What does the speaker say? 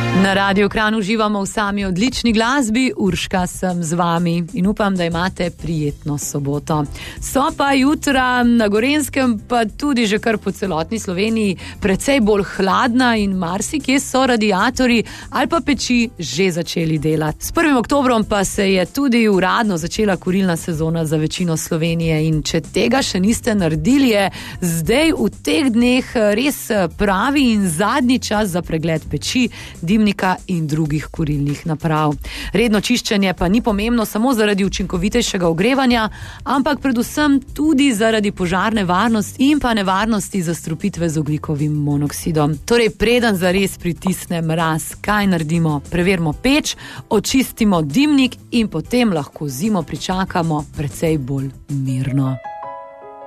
Na Radiu Kranj uživamo v sami odlični glasbi, Urška sem z vami in upam, da imate prijetno soboto. So pa jutra na Gorenjskem, pa tudi že kar po celotni Sloveniji, precej bolj hladna in marsikje so radiatorji ali pa peči že začeli delati. S 1. oktobrom pa se je tudi uradno začela kurilna sezona za večino Slovenije in če tega še niste naredili, je zdaj v teh dneh res pravi in zadnji čas za pregled peči, dimnika in drugih kurilnih naprav. Redno čiščenje pa ni pomembno samo zaradi učinkovitejšega ogrevanja, ampak predvsem tudi zaradi požarne varnosti in pa nevarnosti zastrupitve z ogljikovim monoksidom. Torej, preden zares pritisne mraz, kaj naredimo? Preverimo peč, očistimo dimnik in potem lahko zimo pričakamo precej bolj mirno.